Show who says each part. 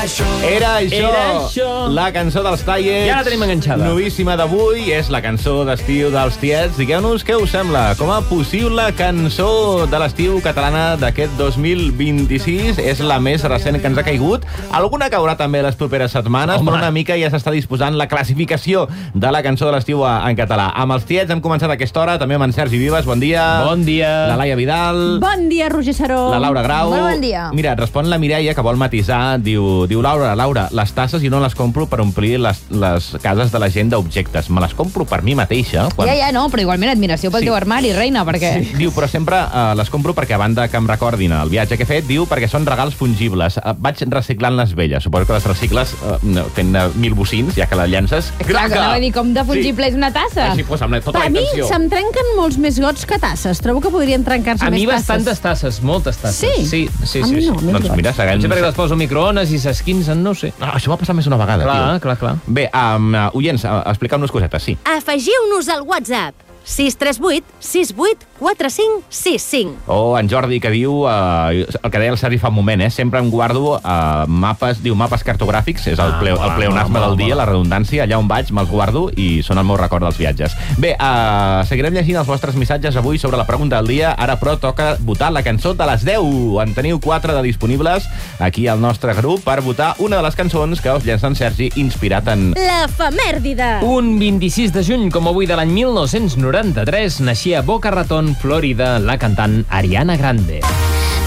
Speaker 1: Era això, la cançó dels Tallets.
Speaker 2: Ja la tenim enganxada.
Speaker 1: Novíssima d'avui, és la cançó d'estiu dels Tiets. Digueu-nos què us sembla, com a possible cançó de l'estiu catalana d'aquest 2026. És la més recent que ens ha caigut. Alguna caurà també les properes setmanes, però una mica ja s'està disposant la classificació de la cançó de l'estiu en català. Amb els Tiets hem començat a aquesta hora, també amb en Sergi Vives, bon dia.
Speaker 2: Bon dia.
Speaker 1: La Laia Vidal.
Speaker 3: Bon dia, Roger Saró.
Speaker 1: La Laura Grau.
Speaker 3: Molt bon dia.
Speaker 1: Mira, respon la Mireia, que vol matisar. Diu Laura, les tasses jo no les compro per omplir les cases de la gent d'objectes. Me les compro per mi mateixa.
Speaker 3: Ja, no, però igualment admiració pel teu armari, reina, perquè...
Speaker 1: Sí. Diu, però sempre les compro perquè a banda que em recordin el viatge que he fet, diu, perquè són regals fungibles. Vaig reciclant les velles. Suposo que les recicles fent 1000 bocins, ja que les llences.
Speaker 3: Clar, que anava a dir, com de fungible és una tassa?
Speaker 1: Així, doncs, amb tota la
Speaker 3: Per mi
Speaker 1: intenció.
Speaker 3: se'm trenquen molts més gots que tasses. Trobo que podrien trencar-se més tasses.
Speaker 2: A mi bastantes tasses, moltes tasses.
Speaker 3: Sí?
Speaker 2: Sí.
Speaker 3: A mi no, més
Speaker 1: Doncs
Speaker 3: gots.
Speaker 1: mira, seguim...
Speaker 2: Potser perquè les poso al microones i s'esquincen, no ho sé.
Speaker 1: Això m'ha passat més una vegada, tio.
Speaker 2: Clar.
Speaker 1: Bé, oients, explica'm-nos cosetes, sí.
Speaker 4: Afegiu-nos al WhatsApp 638 68 45 65.
Speaker 1: O en Jordi, que diu el que deia el Sergi fa un moment, sempre em guardo mapes, diu mapes cartogràfics, és el pleonasme del dia, la redundància, allà on vaig me'ls guardo i són el meu record dels viatges. Bé, seguirem llegint els vostres missatges avui sobre la pregunta del dia, ara però toca votar la cançó de les 10. En teniu 4 de disponibles aquí al nostre grup per votar una de les cançons que us llença en Sergi, inspirat en...
Speaker 4: L'efemèrdide.
Speaker 2: Un 26 de juny, com avui de l'any 1993, naixia a Boca Raton, Florida, la cantant Ariana Grande.